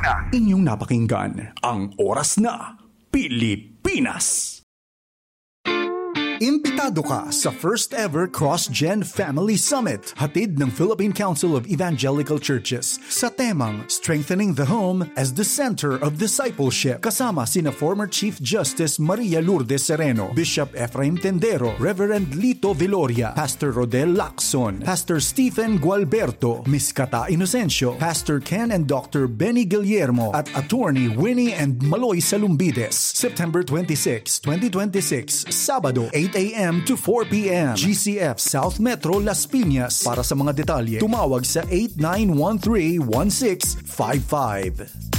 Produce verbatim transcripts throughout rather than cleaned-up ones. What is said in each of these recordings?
na. Inyong napakinggan ang Oras na Pilipinas. Imbitado ka sa first ever Cross-Gen Family Summit, hatid ng Philippine Council of Evangelical Churches sa temang Strengthening the Home as the Center of Discipleship. Kasama sina former Chief Justice Maria Lourdes Sereno, Bishop Efraim Tendero, Reverend Lito Viloria, Pastor Rodel Lacson, Pastor Stephen Gualberto, Miss Kata Inocencio, Pastor Ken and Doctor Benny Guillermo, at Attorney Winnie and Maloy Salumbides. September twenty-sixth, twenty twenty-six, Sabado, eight a.m. to four p.m. G C F South Metro Las Piñas. Para sa mga detalye, tumawag sa eight nine one three one six five five.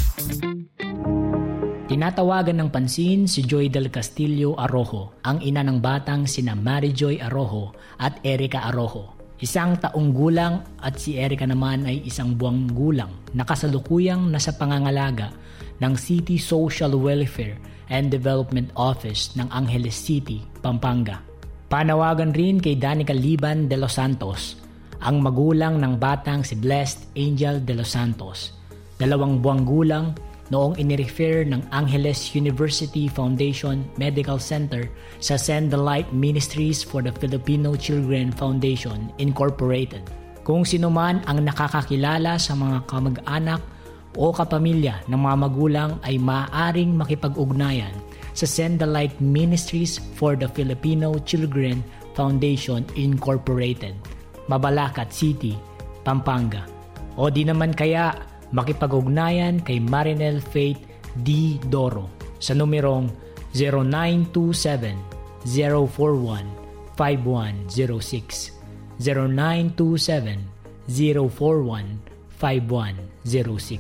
Tinatawagan ng pansin si Joy Del Castillo Arrojo, ang ina ng batang sina Mary Joy Arrojo at Erica Arrojo. Isang taong gulang at si Erica naman ay isang buwang gulang na kasalukuyang nasa pangangalaga ng City Social Welfare and Development Office ng Angeles City, Pampanga. Panawagan rin kay Danica Liban de los Santos, ang magulang ng batang si Blessed Angel de los Santos, dalawang buwang gulang noong inirefer ng Angeles University Foundation Medical Center sa Send the Light Ministries for the Filipino Children Foundation Incorporated. Kung sino man ang nakakakilala sa mga kamag-anak o kapamilya ng mga magulang ay maaaring makipag-ugnayan sa Send the Light Ministries for the Filipino Children Foundation Incorporated, Mabalacat City, Pampanga. O di naman kaya makipag-ugnayan kay Marinel Faith D. Doro sa numerong zero nine two seven, zero four one, five one zero six, zero nine two seven, zero four one, five one zero six.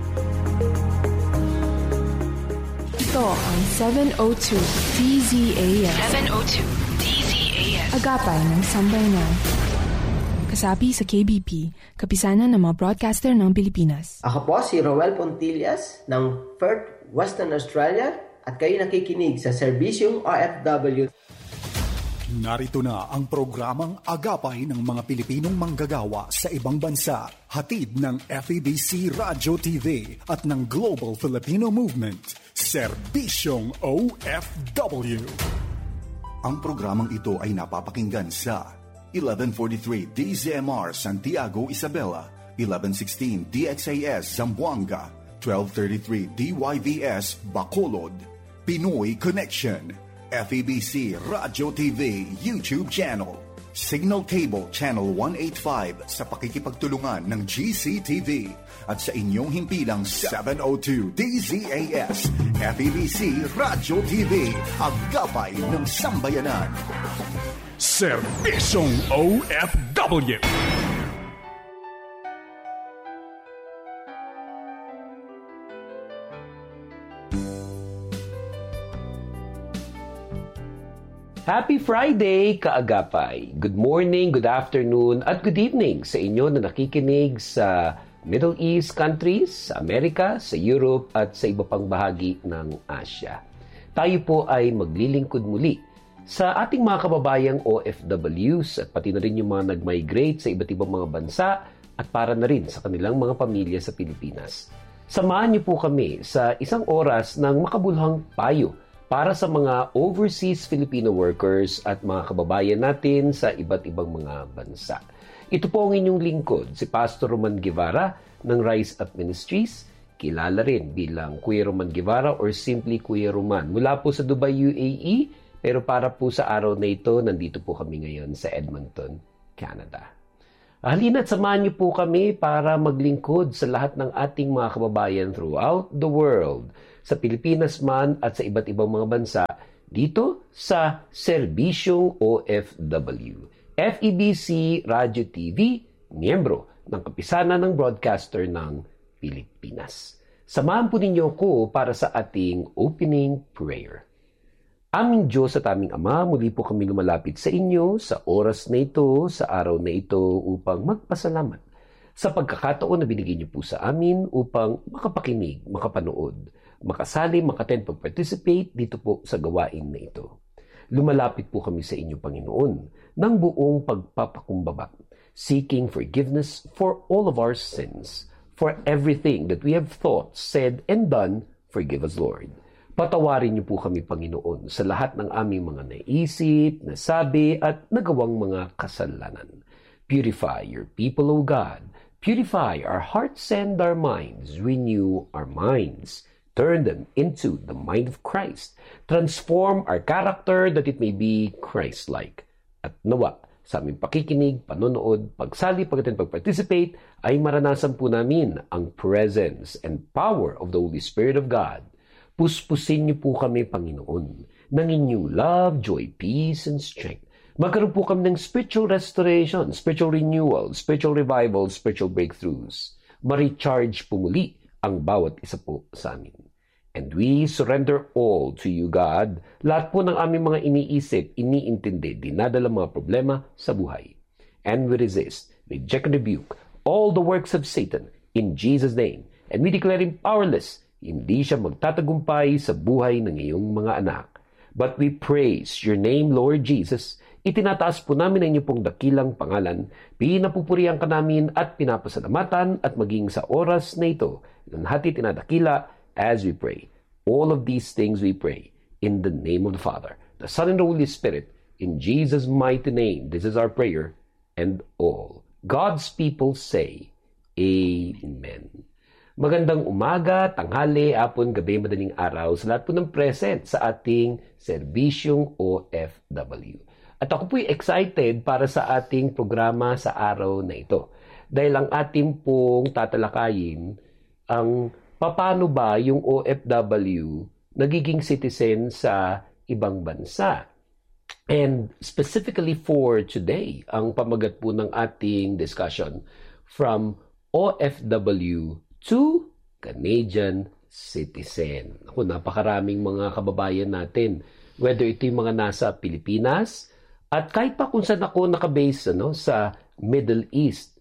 Ito ang seven oh two D Z A S. seven oh two D Z A S. Agapay ng Sambayanan. Kasapi sa K B P, kapisanan ng mga broadcaster ng Pilipinas. Ako po si Roel Pontillas ng Perth, Western Australia at kayo nakikinig sa Serbisyong O F W. Narito na ang programang Agapay ng mga Pilipinong manggagawa sa ibang bansa. Hatid ng F E B C Radio T V at ng Global Filipino Movement, Serbisyong O F W. Ang programang ito ay napapakinggan sa eleven forty-three D Z M R Santiago, Isabela, eleven sixteen D X A S Zamboanga, twelve thirty-three D Y V S Bacolod, Pinoy Connection, F E B C Radio T V YouTube channel, Signal Cable Channel one eighty-five sa pakikipagtulungan ng G C T V at sa inyong himpilang seven oh two D Z A S, F E B C Radio T V, Agapay ng Sambayanan. Serbisyong O F W. Happy Friday, kaagapay! Good morning, good afternoon, at good evening sa inyo na nakikinig sa Middle East countries, sa Amerika, sa Europe, at sa iba pang bahagi ng Asia. Tayo po ay maglilingkod muli sa ating mga kababayang O F Ws at pati na rin yung mga nag-migrate sa iba't ibang mga bansa at para na rin sa kanilang mga pamilya sa Pilipinas. Samahan niyo po kami sa isang oras ng makabuluhang payo para sa mga overseas Filipino workers at mga kababayan natin sa iba't ibang mga bansa. Ito po ang inyong lingkod, si Pastor Roman Guevara ng Rise Up Ministries, kilala rin bilang Kuya Roman Guevara or simply Kuya Roman. Mula po sa Dubai, U A E, pero para po sa araw na ito, nandito po kami ngayon sa Edmonton, Canada. Halina't samahan niyo po kami para maglingkod sa lahat ng ating mga kababayan throughout the world, sa Pilipinas man at sa iba't ibang mga bansa, dito sa Serbisyong O F W. F E B C Radio T V, miyembro ng kapisanan ng broadcaster ng Pilipinas. Samahan po ninyo ko para sa ating opening prayer. Aming Diyos at aming Ama, muli po kami lumalapit sa inyo sa oras na ito, sa araw na ito upang magpasalamat sa pagkakataon na binigay niyo po sa amin upang makapakinig, makapanood, makasali, makattend, pag-participate dito po sa gawain na ito. Lumalapit po kami sa inyo, Panginoon, ng buong pagpapakumbaba, seeking forgiveness for all of our sins, For everything that we have thought, said, and done, forgive us, Lord. Patawarin niyo po kami, Panginoon, sa lahat ng aming mga naisip, nasabi, at nagawang mga kasalanan. Purify your people, O God. Purify our hearts and our minds. Renew our minds. Turn them into the mind of Christ. Transform our character that it may be Christ-like. At nawa, sa aming pakikinig, panonood, pagsali, pagdating pag-participate, ay maranasan po namin ang presence and power of the Holy Spirit of God. Puspusin niyo po kami, Panginoon, ng inyong love, joy, peace, and strength. Magkaroon po kami ng spiritual restoration, spiritual renewal, spiritual revival, spiritual breakthroughs. Ma-recharge po muli ang bawat isa po sa amin. And we surrender all to you, God. Lahat po ng aming mga iniisip, iniintindi, dinadala mga problema sa buhay. And we resist, reject and rebuke all the works of Satan in Jesus' name. And we declare him powerless. Hindi siya magtatagumpay sa buhay ng iyong mga anak. But we praise your name, Lord Jesus. Itinataas po namin ang inyong pong dakilang pangalan. Pinapupurihan ka namin at pinapasalamatan at maging sa oras na ito. Nanhati tinadakila as we pray. All of these things we pray in the name of the Father, the Son, and the Holy Spirit. In Jesus' mighty name, this is our prayer. And all God's people say, Amen. Magandang umaga, tanghali, hapon, gabi, madaling araw sa lahat po ng present sa ating serbisyong O F W. At ako po'y excited para sa ating programa sa araw na ito. Dahil ang ating pong tatalakayin ang paano ba yung O F W nagiging citizen sa ibang bansa. And specifically for today, ang pamagat po ng ating discussion from O F W to Canadian citizen. Ako, napakaraming mga kababayan natin, whether ito yung mga nasa Pilipinas, at kahit pa kung saan ako nakabase ano, sa Middle East,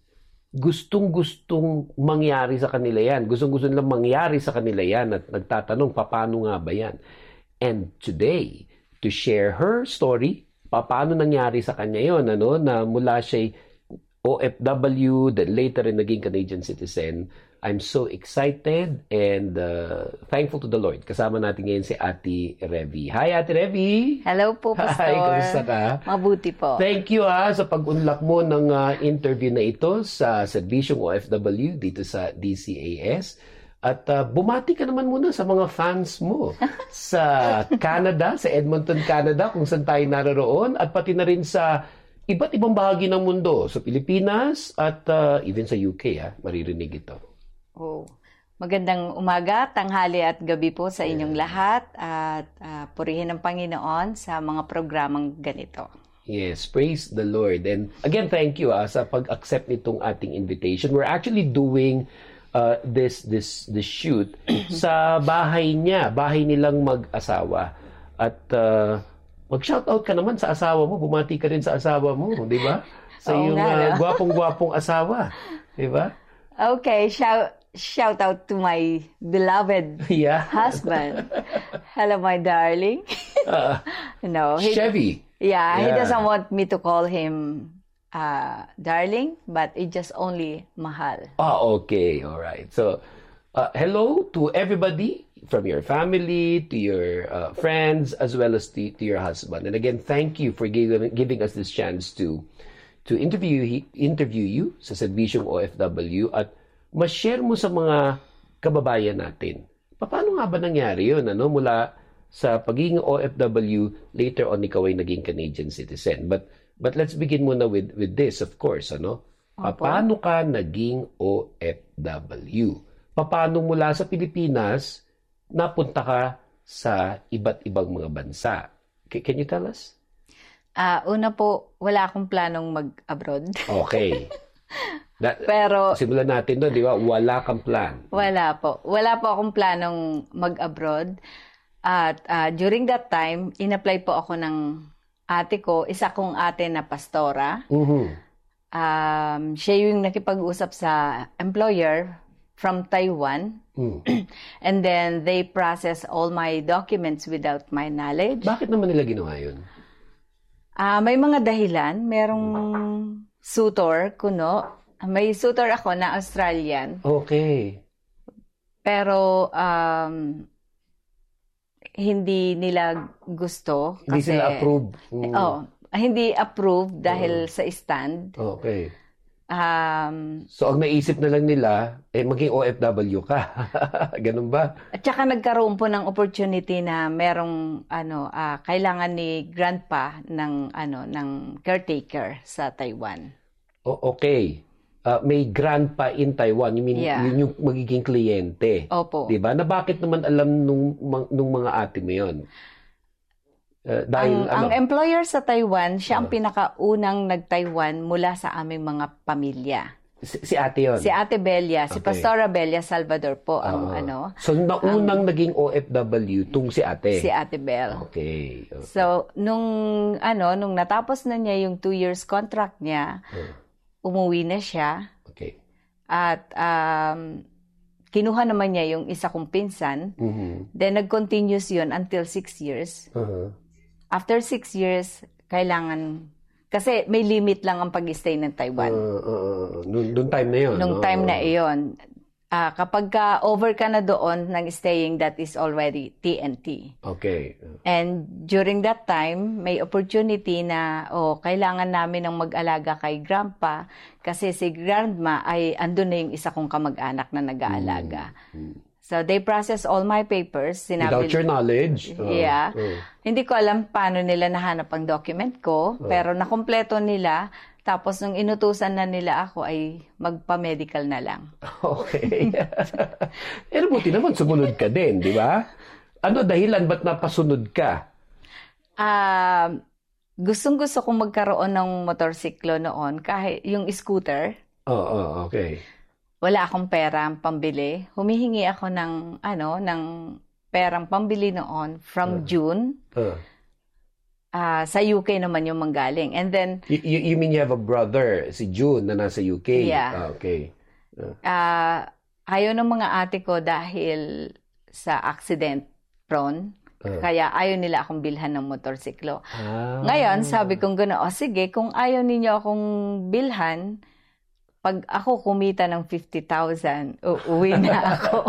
gustong-gustong mangyari sa kanila yan. Gustong-gusto nilang mangyari sa kanila yan at nagtatanong, paano nga ba yan? And today, to share her story, paano nangyari sa kanya yon, ano, na mula siya O F W, then later rin naging Canadian citizen. I'm so excited and uh, thankful to the Lord. Kasama natin ngayon si Ate Revy. Hi, Ate Revy! Hello po, Pastor. Hi, kamusta ka? Mabuti po. Thank you ha, sa pag-unlock mo ng uh, interview na ito sa Serbisyong O F W dito sa D C A S. At uh, bumati ka naman muna sa mga fans mo sa Canada, sa Edmonton, Canada, kung saan tayo naroroon, at pati na rin sa iba't ibang bahagi ng mundo, sa Pilipinas at uh, even sa U K, ha, maririnig ito. Oh. Magandang umaga, tanghali at gabi po sa inyong yeah. lahat, at uh, purihin ang Panginoon sa mga programang ganito. Yes, praise the Lord. And again, thank you ah, sa pag-accept nitong ating invitation. We're actually doing uh, this this this shoot sa bahay niya, bahay nilang mag-asawa. At uh, mag-shoutout ka naman sa asawa mo, bumati ka rin sa asawa mo, di ba? Sa iyong uh, gwapong-gwapong asawa, di ba? Okay, shout shout out to my beloved yeah. husband. Hello, my darling. uh, no, he, Chevy. Yeah, yeah, he doesn't want me to call him uh, darling, but it just only mahal. Ah, okay, all right. So, uh, hello to everybody from your family to your uh, friends as well as to, to your husband. And again, thank you for giving giving us this chance to to interview interview you sa Serbisyong O F W at ma-share mo sa mga kababayan natin. Paano nga ba nangyari yun? Ano? Mula sa pagiging O F W, later on ikaw ay naging Canadian citizen. But but let's begin muna with with this, of course. Ano? Paano ka naging O F W? Paano mula sa Pilipinas, napunta ka sa iba't ibang mga bansa? Can you tell us? Uh, una po, wala akong planong mag-abroad. Okay. Na, Pero simulan natin doon, di ba? Wala kang plan. Wala po. Wala po akong planong mag-abroad. At uh, during that time, in-apply po ako ng ate ko, isa kong ate na pastora. Mm-hmm. Um, siya yung nakipag-usap sa employer from Taiwan. Mm. And then they process all my documents without my knowledge. Bakit naman nila ginawa yun? Uh, may mga dahilan. Merong suitor, kuno, May suitor ako na Australian. Okay. Pero um, hindi nila gusto. Hindi kasi, sila approve. Hmm. Oh, hindi approved dahil Hmm. sa stand. Okay. Um, So, ang naisip na lang nila, eh, maging O F W ka. Ganun ba? At saka nagkaroon po ng opportunity na merong ano ah, kailangan ni grandpa ng ano ng caretaker sa Taiwan. O- okay. Uh, may grandpa in Taiwan. You mean, Yeah. yun yung magiging kliyente. Opo. Diba? Na bakit naman alam nung, ma- nung mga ate mo yun? Uh, dahil, Ang, ano? ang employer sa Taiwan, siya ang Ah. pinakaunang nag-Taiwan mula sa aming mga pamilya. Si, si ate yun? Si Ate Belia, si Okay. Pastora Belia Salvador po ang Ah. ano, So, naunang naging O F W tung si ate? si Ate Bel. Okay. okay. So, nung ano, nung natapos na niya yung two years contract niya, Ah. umuwi na siya. Okay. At um, kinuha naman niya yung isa kong pinsan. Mhm. Then nag-continuous yun until six years. Uh-huh. After six years, kailangan... Kasi may limit lang ang pag-stay ng Taiwan. Uh, uh, uh, nung, nung time na yun? Nung no? time na iyon. Ah, kapag ka over ka na doon ng staying, that is already T N T. Okay. And during that time, may opportunity na, oh, kailangan namin ng mag-alaga kay grandpa kasi si grandma ay andun na yung isa kong kamag-anak na nag-aalaga. Mm. So, they process all my papers. Sinabi, Without your knowledge? Uh, yeah. uh. Hindi ko alam paano nila nahanap ang document ko, pero nakumpleto nila. Tapos, nung inutusan na nila ako, ay magpa-medical na lang. Okay. Pero buti naman, sumunod ka din, di ba? Ano dahilan, ba't napasunod ka? Ah, gustong-gusto kong magkaroon ng motorsiklo noon, kahit yung scooter. Oo, oh, oh, okay. Wala akong perang pambili. Humihingi ako ng ano, ng perang pambili noon from June. Uh. Ah, sa U K naman yung manggaling. And then You, you, you mean you have a brother, si June, na nasa U K? Yeah. Ah, okay. ah ayaw ng mga ate ko dahil sa accident prone. Ah. Kaya ayaw nila akong bilhan ng motorsiklo. Ah. Ngayon, sabi kong gano'n, o sige, kung ayaw ninyo akong bilhan, pag ako kumita ng fifty thousand, uuwi na ako.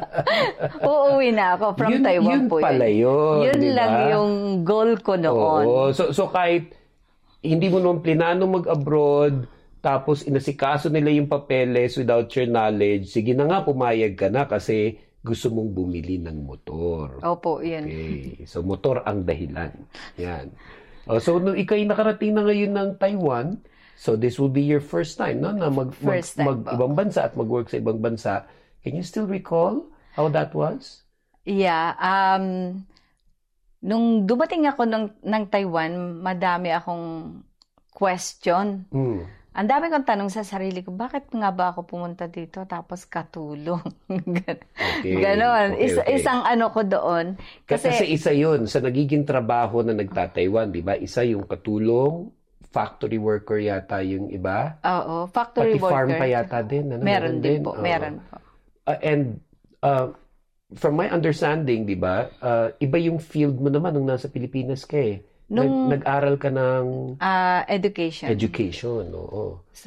uuwi na ako from yun, Taiwan yun po pala yun. Yun di ba? lang yung goal ko noon. Oo. So, so kahit hindi mo naman plinano mag-abroad, tapos inasikaso nila yung papeles without your knowledge, sige na nga, pumayag ka na kasi gusto mong bumili ng motor. Opo, yun. Okay. So, motor ang dahilan. Yan. Oh, so, nung ikay nakarating na ngayon ng Taiwan, so this will be your first time, no? Na mag, mag, First time mag po. ibang bansa at mag-work sa ibang bansa. Can you still recall how that was? Yeah. Um, nung dumating ako ng, ng Taiwan, madami akong question. Hmm. Ang dami kong tanong sa sarili ko, bakit nga ba ako pumunta dito tapos katulong? Okay. Ganon. Okay, Isa, okay. Isang ano ko doon. Kasi, Kasi, isa yun, sa nagiging trabaho na nagta-Taiwan, di ba? Isa yung katulong, factory worker yata yung iba. oo, factory Pati worker. farm pa yata din. Ano, Meron din po, Oo. meron po. Uh, and uh, from my understanding, di ba, uh, iba yung field mo naman nung nasa Pilipinas ka eh. Nung- Nag, nag-aral ka ng Ah, education. education. Oo. So,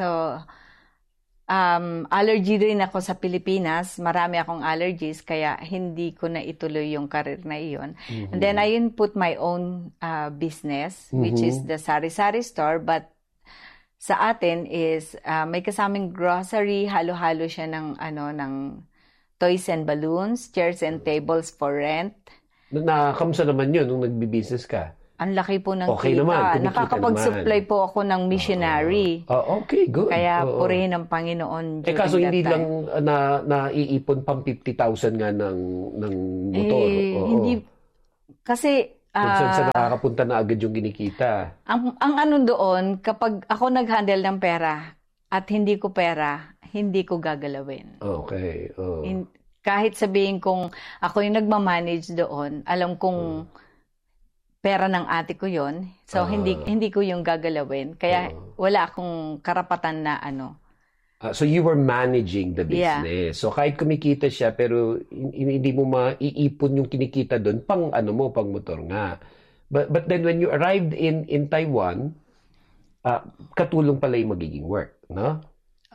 um, allergy din ako sa Pilipinas. Marami akong allergies, kaya hindi ko na ituloy yung career na iyon. And then, I input my own uh, business, which is the sari-sari store. But sa atin is, uh, may kasaming grocery, halo-halo siya ng, ano, ng toys and balloons, chairs and tables for rent. Na, kamusta naman yun nung nagbi-business ka? Ang laki po ng Okay kita. naman, kumikita Nakakapag-supply naman. po ako ng missionary. Oh, okay, good. Kaya Oo. purihin ng Panginoon Eh during kaso that hindi time. lang uh, na naiipon pang fifty thousand nga ng ng motor. Eh, Oo. hindi. Kasi, Kung saan ah, sa nakakapunta na agad yung kinikita. ang, ang ano doon, kapag ako nag-handle ng pera at hindi ko pera, hindi ko gagalawin. Okay. Oh. In, kahit sabihin kong ako yung nagmamanage doon, alam kong pera ng ate ko yon. So, Ah. hindi hindi ko yung gagalawin. Kaya wala akong karapatan na ano. Ah, so you were managing the Yeah. business. So kahit kumikita siya pero hin- hindi mo maiipon yung kinikita doon pang ano mo, pang motor nga. But but then when you arrived in in Taiwan, ah, katulong pala yung magiging work, no?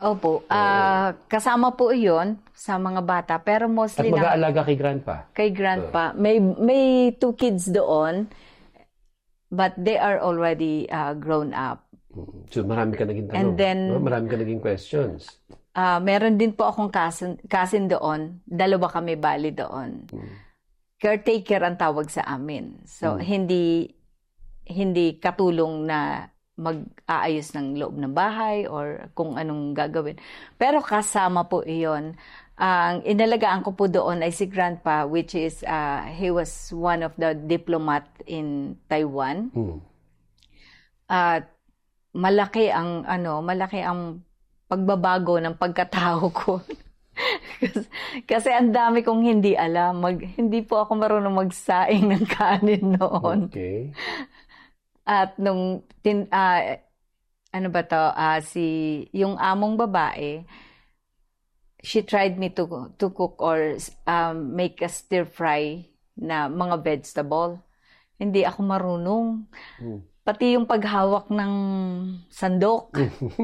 Opo. Uh, kasama po iyon sa mga bata. Pero At mostly na mag-aalaga kay grandpa. kay grandpa. May may two kids doon, but they are already uh, grown up. So marami ka naging tanong. And then- no? Marami ka naging questions. Uh, meron din po akong cousin, cousin doon. Dalawa kami bali doon. Caretaker ang tawag sa amin. So, hindi hindi katulong na mag-aayos ng loob ng bahay or kung anong gagawin. Pero kasama po iyon. Ang inalagaan ko po doon ay si grandpa, which is, uh, he was one of the diplomat in Taiwan. Hmm. At malaki ang, ano, malaki ang pagbabago ng pagkatao ko. kasi, kasi ang dami kong hindi alam. Mag, hindi po ako marunong magsaing ng kanin noon. Okay. At nung, tin, uh, ano ba to, uh, si, yung among babae, she tried me to, to cook or um, make a stir fry na mga vegetable. Hindi ako marunong. Hmm. Pati yung paghawak ng sandok.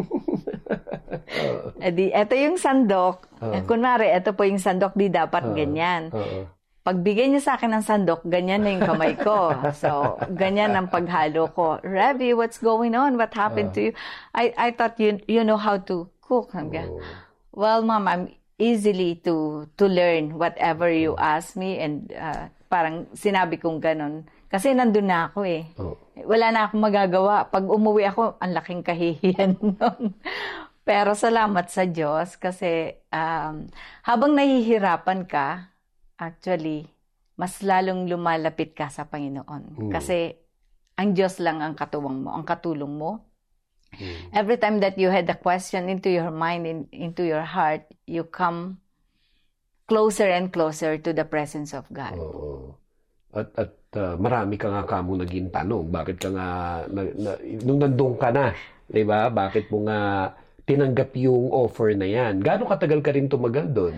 Eh di, eto yung sandok. Uh-huh. Eh, kunwari, eto po yung sandok, di dapat Uh-huh. ganyan. Uh-huh. Pagbigay niya sa akin ng sandok, ganyan na yung kamay ko. So, ganyan ang paghalo ko. Revy, what's going on? What happened uh-huh. to you? I I thought you you know how to cook. Oh. Well, Mom, I'm easily to to learn whatever you ask me, and uh, parang sinabi kong ganon. Kasi nandun na ako eh. Oh. Wala na akong magagawa. Pag umuwi ako, ang laking kahihiyan nun. Pero salamat sa Diyos kasi um, habang nahihirapan ka, actually, mas lalong lumalapit ka sa Panginoon. Mm. Kasi ang Diyos lang ang katuwang mo, ang katulong mo. Mm. Every time that you had a question into your mind, in, into your heart, you come closer and closer to the presence of God. Oo. At, at uh, marami ka nga kamo naging tanong. Bakit ka nga, na, na, nung nandun ka na, di ba? Bakit mo nga tinanggap yung offer na yan? Gaano katagal ka rin tumagal doon?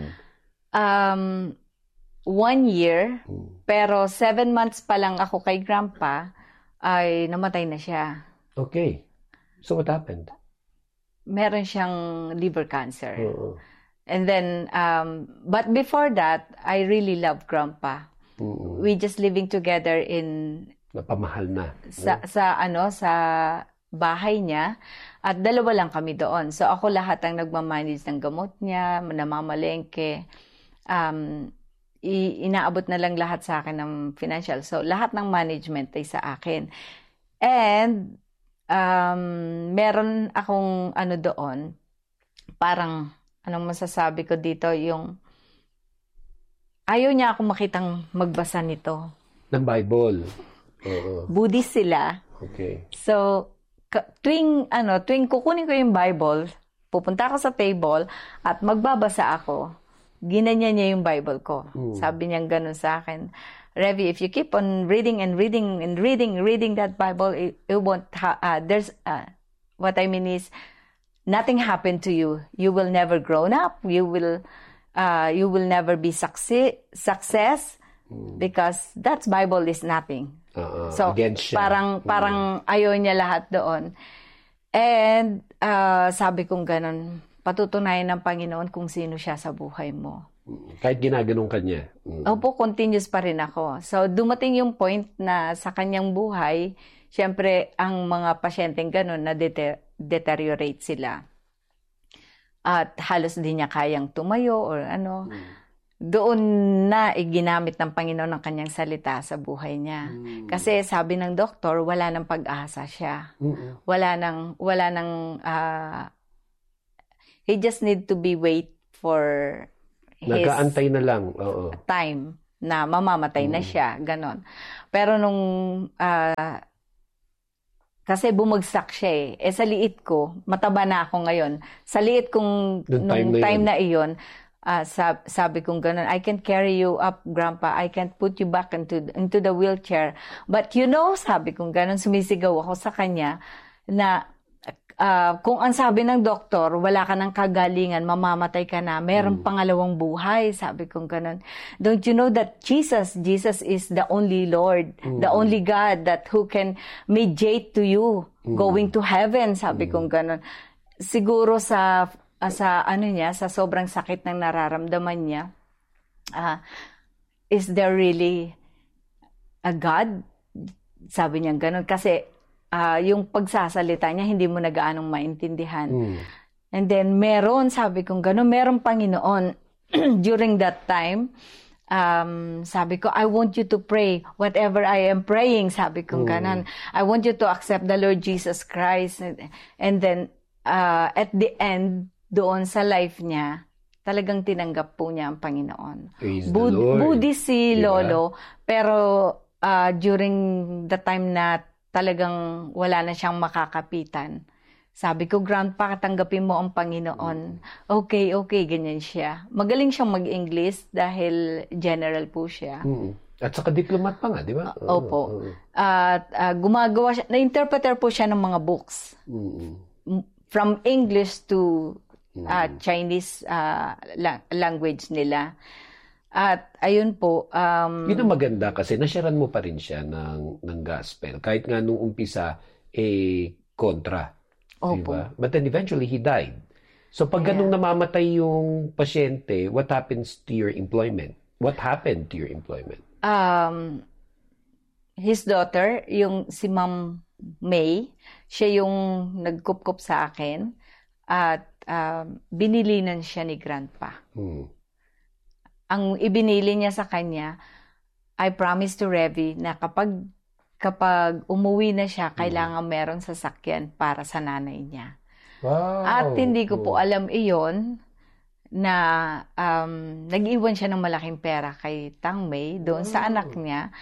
Um, one year, Hmm. pero seven months pa lang ako kay Grandpa, ay namatay na siya. Okay. So what happened? Meron siyang liver cancer. Oo. And then, um, but before that, I really love Grandpa. Oo. We just living together in Napamahal na. sa sa ano sa bahay niya at dalawa lang kami doon. So ako lahat ang nagmamanage ng gamot niya, namamalengke. Um, i- inaabot na lang lahat sa akin ng financial. So lahat ng management ay sa akin. And um, meron akong ano doon, parang anong masasabi ko dito, yung ayaw niya ako makitang magbasa nito. Ng Bible. Oo. Buddhist sila. Okay. So, ka- tuwing, ano, tuwing kukunin ko yung Bible, pupunta ako sa table at magbabasa ako, ginanyan niya yung Bible ko. Mm. Sabi niya ganun sa akin, Revy, if you keep on reading and reading and reading, reading that Bible, it, it won't, ha- uh, there's, uh, what I mean is, nothing happened to you. You will never grown up. You will, uh, you will never be succeed, success because that Bible is nothing. Uh-uh. So, Against siya. parang, parang ayaw niya lahat doon. And, uh, sabi kong ganun, patutunayan ng Panginoon kung sino siya sa buhay mo. Kahit ginaganong kanya. Mm. Opo, continuous pa rin ako. So, dumating yung point na sa kanyang buhay, syempre, ang mga pasyenteng ganun na deter- deteriorate sila. At halos di niya kayang tumayo or ano. Mm. Doon na iginamit ng Panginoon ang kanyang salita sa buhay niya. Mm. Kasi sabi ng doktor, wala nang pag-asa siya. Mm-mm. Wala nang, wala nang, uh, he just need to be wait for his Nag-aantay na lang. Oo. time na mamamatay na siya, ganon. Pero nung, uh, kasi bumagsak siya eh. Eh sa liit ko, mataba na ako ngayon. Sa liit kong, Nung nung time na time yun. na iyon, uh, sab- sabi kong ganon, I can carry you up, Grandpa. I can put you back into, into the wheelchair. But you know, sabi kong ganon, sumisigaw ako sa kanya na, Uh, kung ang sabi ng doktor, wala ka ng kagalingan, mamamatay ka na, mayroong mm. pangalawang buhay, sabi kong ganun. Don't you know that Jesus, Jesus is the only Lord, mm. the only God that who can mediate to you, mm. going to heaven, sabi mm. kong ganun. Siguro sa uh, sa ano niya, sa sobrang sakit ng nararamdaman niya, uh, is there really a God? Sabi niya ganun. Kasi uh, yung pagsasalita niya, hindi mo na gaanong maintindihan. Mm. And then, meron, sabi kong gano'n, meron Panginoon. During that time, um, sabi ko, I want you to pray whatever I am praying, sabi kong mm. gano'n. I want you to accept the Lord Jesus Christ. And, and then, uh, at the end, doon sa life niya, talagang tinanggap po niya ang Panginoon. Bud- Buddhist si diba? Lolo, pero uh, during the time na talagang wala na siyang makakapitan, sabi ko, Grandpa, tanggapin mo ang Panginoon. Okay, okay, ganyan siya. Magaling siyang mag-English dahil general po siya. Mm. At saka diplomat pa nga, di ba? Uh, opo. At uh, uh, gumagawa siya, na-interpreter po siya ng mga books. Mm. From English to uh, Chinese uh, la- language nila. At ayun po. Um, Yun ang maganda kasi nasyaran mo pa rin siya ng, ng gospel. Kahit nga nung umpisa, eh, kontra. Opo. Diba? But then eventually, he died. So pag ganung yeah. namamatay yung pasyente, what happens to your employment? What happened to your employment? Um, his daughter, yung si Ma'am May, siya yung nagkup-kup sa akin at um, binilinan siya ni Grandpa. Hmm. Ang ibinili niya sa kanya, I promise to Revy na kapag kapag umuwi na siya, kailangan meron sasakyan para sa nanay niya. Wow. At hindi ko po alam iyon na um, nag-iwan siya ng malaking pera kay Tang May doon wow. sa anak niya.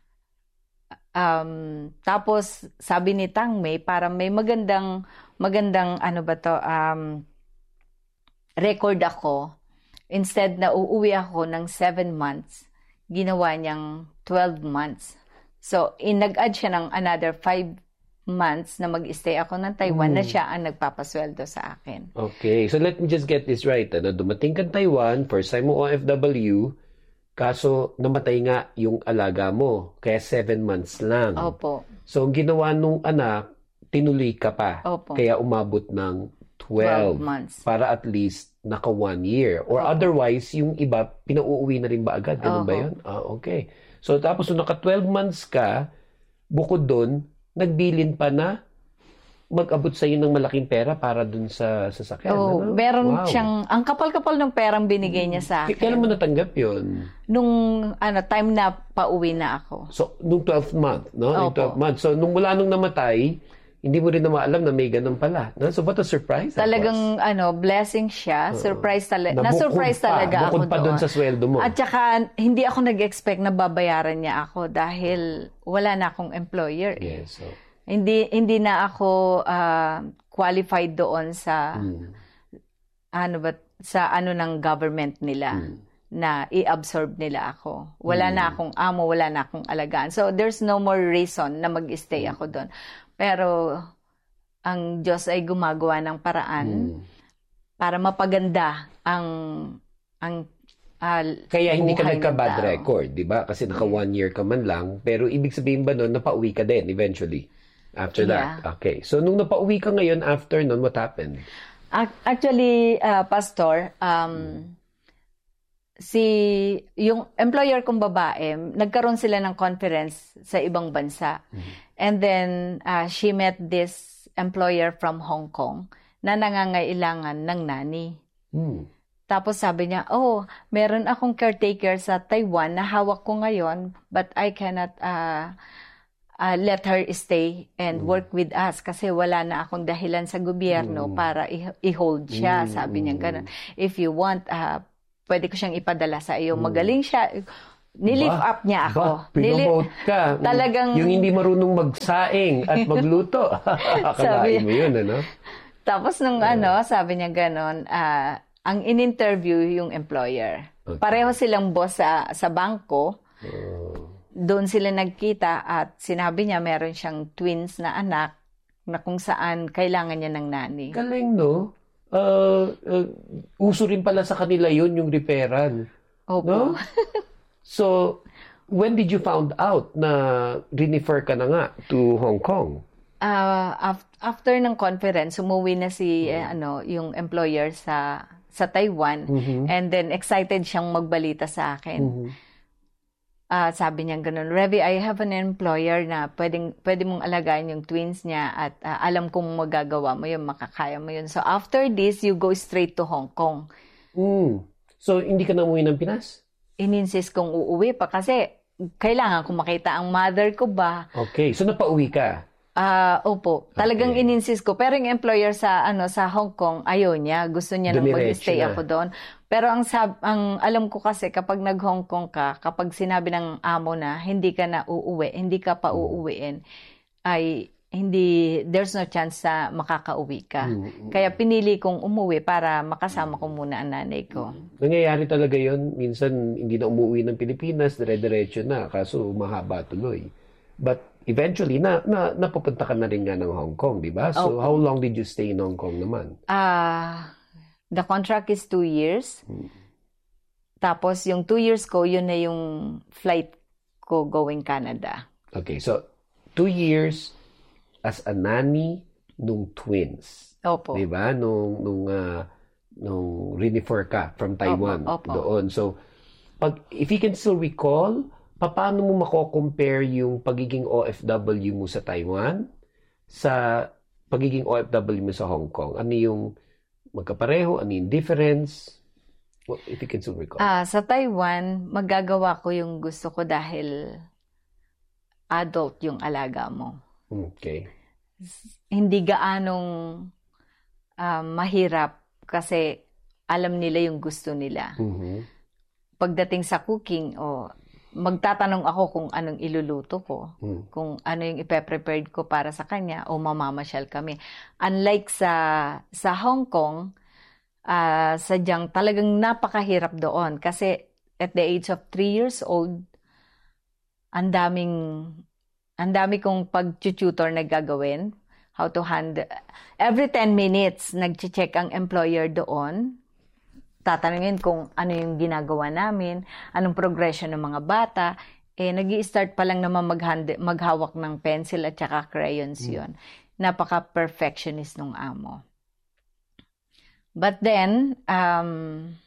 Um, tapos sabi ni Tang May, para may magandang magandang ano ba to um, record ako, instead na uuwi ako ng seven months, ginawa niyang twelve months. So, in nag-add siya ng another five months na mag-stay ako ng Taiwan mm. na siya ang nagpapasweldo sa akin. Okay. So, let me just get this right. Ano? Dumating ka Taiwan, first time mo O F W, kaso namatay nga yung alaga mo. Kaya seven months lang. Opo. So, ang ginawa nung anak, tinuloy ka pa. Opo. Kaya umabot ng twelve, twelve months. Para at least naka one year. Or Opo. Otherwise, yung iba, pinauuwi na rin ba agad? Ganun Opo. Ba yun? Ah, okay. So, tapos nung naka twelve months ka, bukod doon, nagbilin pa na mag-abot sa iyo ng malaking pera para doon sa sasakyan. Oh, ano? Meron wow. siyang, ang kapal-kapal ng perang binigay niya sa akin. Kailan mo natanggap yun? Nung ano, time na pauwi na ako. So, nung twelfth month, no? Nung twelfth month. So, nung mula nung namatay, hindi mo rin na maalam na may ganun pala. No? So, what a surprise that Talagang, was. ano, blessing siya. Surprise talaga. Na-surprise talaga ako doon. Bukod pa doon sa sweldo mo. At saka, hindi ako nag-expect na babayaran niya ako dahil wala na akong employer. Eh. Yes. So. Hindi hindi na ako uh, qualified doon sa, hmm. ano ba, sa ano ng government nila. Hmm. Na i-absorb nila ako. Wala hmm. na akong amo, wala na akong alagaan. So, there's no more reason na mag-stay hmm. ako doon. Pero, ang Diyos ay gumagawa ng paraan hmm. para mapaganda ang ang uh, kaya hindi ka nagka-bad record, di ba? Kasi naka one year ka man lang. Pero ibig sabihin ba nun, napauwi ka din eventually? After yeah. that? Okay. So, nung napauwi ka ngayon, after nun, what happened? Actually, uh, Pastor, um, hmm. si yung employer kong babae, nagkaroon sila ng conference sa ibang bansa. Mm-hmm. And then, uh, she met this employer from Hong Kong na nangangailangan ng nani. Mm. Tapos sabi niya, oh, meron akong caretaker sa Taiwan na hawak ko ngayon, but I cannot uh, uh, let her stay and mm. work with us kasi wala na akong dahilan sa gobyerno mm. para i- i-hold siya. Mm. Sabi niya ganun. If you want, uh, pwede ko siyang ipadala sa iyo. Magaling siya. Nilift up niya ako. Ba, pinomote ka. Talagang, yung hindi marunong magsaing at magluto. Akalain mo yun, ano? Tapos nung uh, ano, sabi niya ganon, uh, ang in-interview yung employer. Okay. Pareho silang boss sa, sa bangko. Uh, Doon sila nagkita at sinabi niya meron siyang twins na anak na kung saan kailangan niya ng nani. Galing, no? Uh, uh, uso rin pala sa kanila yun, yung referral. Opo. No? So, when did you found out na rinifer ka na nga to Hong Kong? uh, af- after ng conference, umuwi na si eh, ano yung employer sa sa Taiwan, Mhm. and then excited siyang magbalita sa akin. Mhm. Ah, sabi niya ganun, Revy, I have an employer na pwedeng, pwede mong alagaan yung twins niya at ah, alam kong magagawa mo yun, makakaya mo yun. So after this, you go straight to Hong Kong. Mm. So, hindi ka na umuwi ng Pinas? Ininsist kong uuwi pa kasi kailangan kong makita ang mother ko ba. Okay. So, napauwi ka? Ah, opo. Talagang Okay. ininsist ko. Pero yung employer sa ano sa Hong Kong, ayaw niya. Gusto niya nang Dumiretso mag-stay na. ako doon. Pero ang sab ang alam ko kasi kapag nag-Hong Kong ka, kapag sinabi ng amo na hindi ka na uuwi, hindi ka pa uuwiin, ay hindi there's no chance na makakauwi ka. Kaya pinili kong umuwi para makasama ko muna ang nanay ko. Nangyayari talaga yon. Minsan, hindi na umuwi ng Pilipinas, dire-diretso na. Kaso, mahaba tuloy. But, eventually, na, na, napupunta ka na rin nga ng Hong Kong, di ba? So, Opo. how long did you stay in Hong Kong naman? Ah, the contract is two years. Tapos yung two years ko, yun na yung flight ko going Canada. Okay, so, two years as a nanny nung twins. Opo. Di ba? Nung, nung, ah, nung refer ka from Taiwan. Opo, opo. Doon. So, pag, if you can still recall, paano mo mako-compare yung pagiging O F W mo sa Taiwan sa pagiging O F W mo sa Hong Kong? Ano yung magkapareho? Ano yung difference? Well, if you can still recall. Ah, sa Taiwan, magagawa ko yung gusto ko dahil adult yung alaga mo. Okay. Hindi gaanong ah, mahirap kasi alam nila yung gusto nila. Mhm. Pagdating sa cooking, o magtatanong ako kung anong iluluto ko, Mm. kung ano yung ipe-prepared ko para sa kanya, o mamamasyal kami. Unlike sa sa Hong Kong, ah, sadyang talagang napakahirap doon kasi at the age of three years old, ang daming ang dami kong pag-tutor na gagawin, how to handle. Every ten minutes, nag-check ang employer doon. Tatanungin kung ano yung ginagawa namin, anong progression ng mga bata. Eh, nag-i-start pa lang naman mag-hand- maghawak ng pencil at saka crayons yun. Napaka-perfectionist nung amo. But then, um,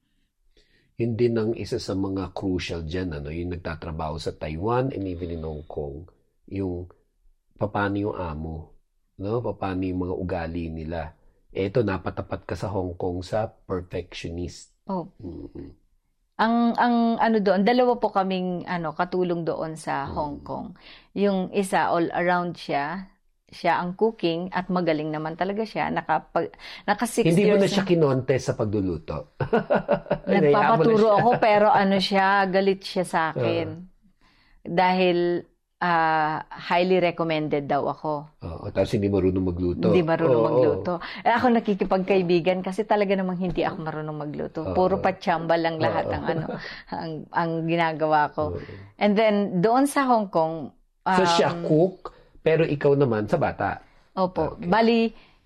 Yun din ang isa sa mga crucial dyan, ano, yung nagtatrabaho sa Taiwan and even in Hong Kong, yung paano yung amo, no? Paano yung mga ugali nila. Eto, napatapat ka sa Hong Kong sa perfectionist. oh, Mm-mm. ang ang ano doon, dalawa po kaming ano katulong doon sa Hong Kong. Yung isa all around siya, siya ang cooking at magaling naman talaga siya. Nakapag naka six Hindi years. mo na siya kinonte sa pagluluto. Nagpapaturo ako pero ano siya, galit siya sa akin. Dahil ah, highly recommended daw ako. Oo, tapos hindi marunong magluto. Hindi marunong Oo, magluto. Eh, ako nakikipagkaibigan kasi talaga namang hindi ako marunong magluto. Puro patsamba lang lahat ang ano ang, ang ginagawa ko. And then doon sa Hong Kong, So um, siya cook, pero ikaw naman sa bata. opo, bali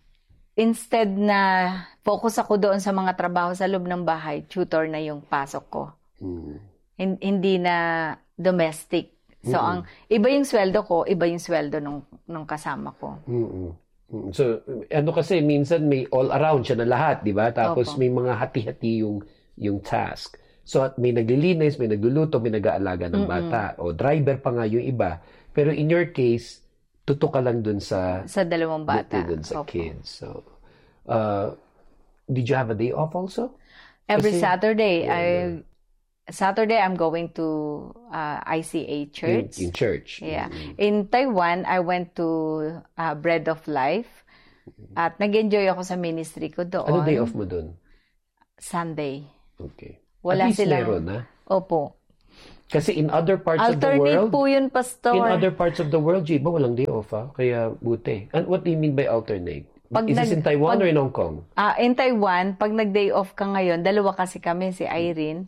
instead na focus ako doon sa mga trabaho sa loob ng bahay, tutor na yung pasok ko. Hmm. Hin- Hindi na domestic. So ang iba yung sweldo ko, iba yung sweldo nung nung kasama ko. Mm-mm. Mm. So, ano kasi, minsan may all around siya na lahat, di ba? Tapos Opo. may mga hati-hati yung, yung task. So, at may naglilinis, may nagluluto, may nag-aalaga ng bata. O driver pa nga yung iba. Pero in your case, tutok ka lang dun sa, Sa dalawang bata. dun sa Opo. kids. So, uh, did you have a day off also? Every Kasi- Saturday, I Saturday I'm going to uh, I C A church. In, in church. Yeah. In Taiwan, I went to uh, Bread of Life. At nag-enjoy ako sa ministry ko doon. Ano day off mo dun? Sunday. Okay. Wala At least silang- meron, ha? Opo. Kasi in other parts of the Alternate world, po yun, Pastor. in other parts of the world, Jiba, walang day off, ha? Kaya buti. And what do you mean by alternate? Pag Is this nag- in Taiwan pag- or in Hong Kong? Ah, in Taiwan, pag nag-day off ka ngayon, dalawa kasi kami, si Irene.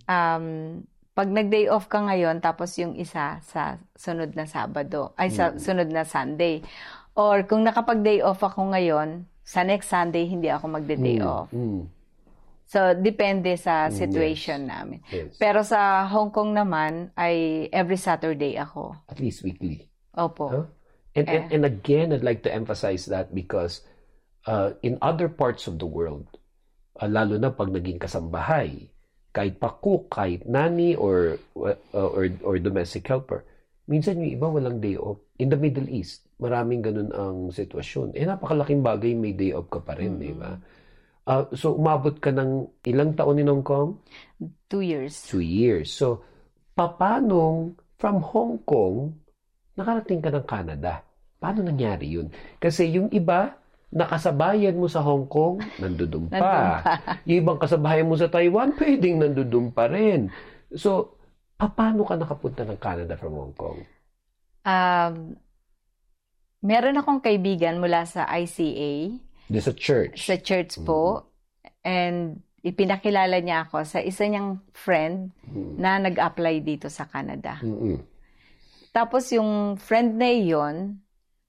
Um, pag nag-day off ka ngayon, tapos yung isa sa sunod na Sabado, ay sa sunod na Sunday. Or kung nakapag-day off ako ngayon, sa next Sunday, hindi ako magde-day off. Mm. So, depende sa situation namin. Yes. Pero sa Hong Kong naman, ay every Saturday ako. At least weekly. Opo. Huh? And, Eh. and, and again, I'd like to emphasize that because uh, in other parts of the world, uh, lalo na pag naging kasambahay, kahit pa cook, kahit nanny or, uh, or, or domestic helper, minsan yung iba walang day off. In the Middle East, maraming ganun ang sitwasyon. Eh, napakalaking bagay, may day off ka pa rin, mm-hmm. di ba? Uh, so, umabot ka ng ilang taon in Hong Kong? Two years. Two years. So, papanong from Hong Kong, nakarating ka ng Canada? Paano nangyari yun? Kasi yung iba, nakasabayan mo sa Hong Kong, nandudum pa. Nandun pa. Yung ibang kasabayan mo sa Taiwan, pwedeng nandudum pa rin. So, paano ka nakapunta ng Canada from Hong Kong? Um, meron akong kaibigan mula sa I C A. Doon sa church? Sa church po. Mm-hmm. And ipinakilala niya ako sa isa niyang friend mm-hmm. na nag-apply dito sa Canada. Mm-hmm. Tapos yung friend na iyon,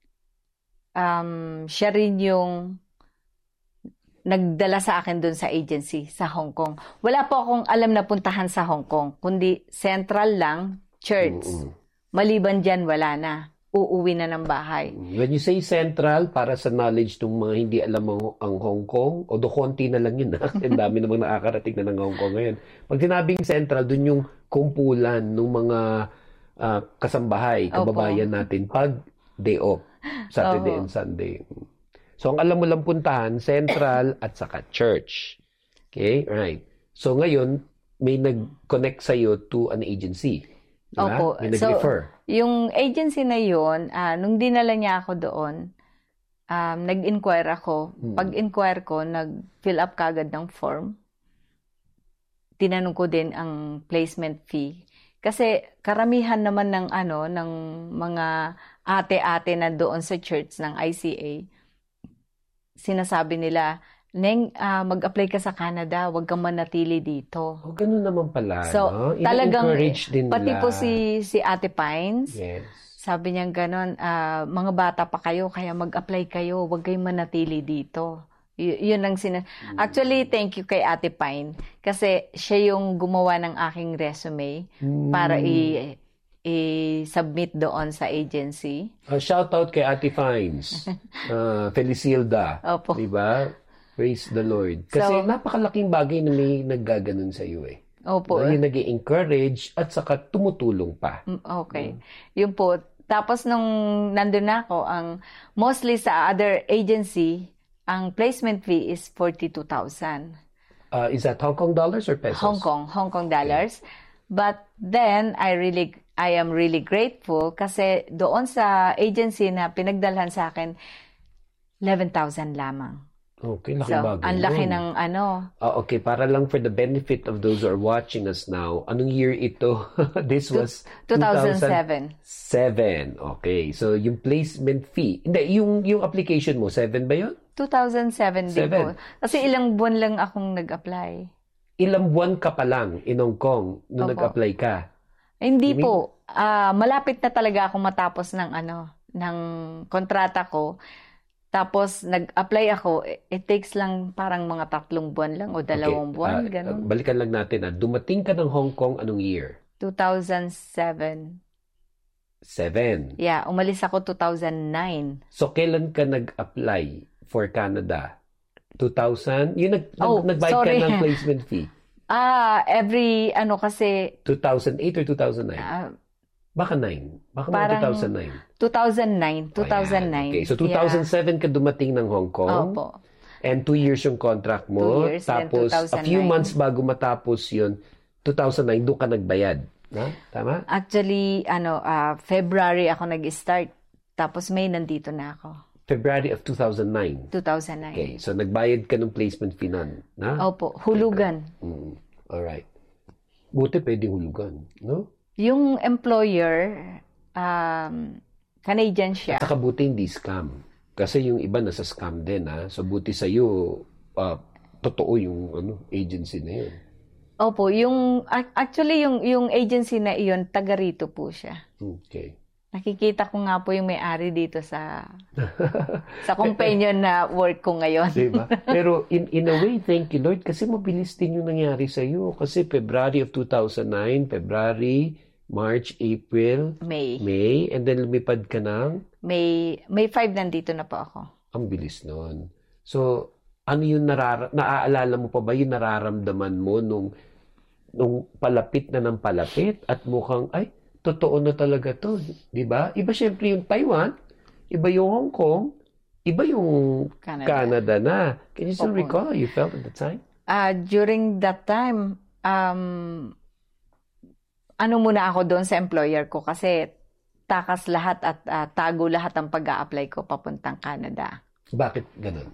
um, siya rin yung nagdala sa akin doon sa agency sa Hong Kong. Wala po akong alam na puntahan sa Hong Kong, kundi central lang, church. Mm-hmm. Maliban dyan, wala na. Uuwi na ng bahay. When you say central, para sa knowledge ng mga hindi alam ang, ang Hong Kong, o do konti na lang yun, ha? Ang dami namang nakakarating na ng Hong Kong ngayon. Pag sinabing central, dun yung kumpulan ng mga uh, kasambahay, kababayan Opo. natin, pag day off, Saturday Opo. and Sunday. So, ang alam mo lang puntahan, central at saka church. Okay? Right. So, ngayon, may nag-connect sa'yo to an agency. Diba? Opo. May nag-refer. So, yung agency na yun, uh, nung dinala niya ako doon, um, nag-inquire ako. Hmm. Pag-inquire ko, nag-fill up kagad ng form. Tinanong ko din ang placement fee. Kasi karamihan naman ng ano ng mga ate-ate na doon sa church ng I C A, sinasabi nila, Neng, uh, mag-apply ka sa Canada, huwag kang manatili dito. Oh, ganun naman pala, so, no? talagang, din pati nila. po si, si Ate Pines, yes. sabi niya gano'n, uh, mga bata pa kayo, kaya mag-apply kayo, huwag kayong manatili dito. Y- yun ang sina... Hmm. Actually, thank you kay Ate Pine, kasi siya yung gumawa ng aking resume hmm. para i- i-submit doon sa agency. Uh, shout out kay Ate Fines, uh, Felicilda, Opo. diba? Praise the Lord. Kasi so, napakalaking bagay na may naggaganon sa iyo eh. Opo. Na yung nag-i-encourage at saka tumutulong pa. Okay. Mm. Yun po. Tapos nung nandun na ako, ang mostly sa other agency, ang placement fee is forty-two thousand. Uh, is that Hong Kong dollars or pesos? Hong Kong. Hong Kong dollars. Okay. But then, I really, I am really grateful kasi doon sa agency na pinagdalhan sa akin, eleven thousand lamang. Okay, laki so, bagay. Ang laki ng ano. Uh, okay, para lang for the benefit of those who are watching us now, anong year ito? This was two thousand seven. Seven. Okay. So, yung placement fee. Hindi, yung, yung application mo, seven ba yun? two thousand seven din po. Kasi ilang buwan lang akong nag-apply. Ilang buwan ka pa lang in Hong Kong nung Opo. nag-apply ka? Hindi po. Uh, malapit na talaga akong matapos ng ano, ng kontrata ko. Tapos, nag-apply ako, it takes lang parang mga tatlong buwan lang o dalawang okay. buwan, uh, gano'n. Balikan lang natin, ah. Dumating ka ng Hong Kong anong year? two thousand seven. Seven? Yeah, umalis ako two thousand nine. So, kailan ka nag-apply for Canada? two thousand? Yung nag, oh, nag, nagbayad sorry. ka ng placement fee? Ah, every, ano kasi... two thousand eight or two thousand nine? Uh, Baka nine. Baka parang two thousand nine. two thousand nine. two thousand nine. Okay. So, two thousand seven yeah. ka dumating ng Hong Kong. Opo. And two years yung contract mo. Two years, tapos, a few months bago matapos yun, two thousand nine, doon ka nagbayad. Na? Tama? Actually, ano, uh, February ako nag-start. Tapos May nandito na ako. February of two thousand nine? two thousand nine. Okay. So, nagbayad ka ng placement fee nun. Na? Opo. Hulugan. Mm. Alright. Buti pwedeng hulugan. No? Yung employer, um, Canadian siya. At saka buti hindi scam. Kasi yung iba nasa scam din, ha? So, buti sa'yo, uh, totoo yung ano, agency na yun. Opo. Yung, actually, yung, yung agency na iyon, taga rito po siya. Okay. Nakikita ko nga po yung may-ari dito sa sa companion na work ko ngayon. Diba? Pero in, in a way, thank you, Lord, kasi mabilis din yung nangyari sa'yo. Kasi February of two thousand nine, February, March, April, May. May, and then lumipad ka ng? May, May five nandito na po ako. Ang bilis nun. So, ano yung narara- naaalala mo pa ba yung nararamdaman mo nung, nung palapit na ng palapit at mukhang, ay, totoo na talaga to, di ba? Iba syempre yung Taiwan, iba yung Hong Kong, iba yung Canada, Canada na. Can you still Opo. recall how you felt at the time? Uh, during that time, um, ano muna ako doon sa employer ko kasi takas lahat at uh, tago lahat ang pag-a-apply ko papuntang Canada. Bakit ganun?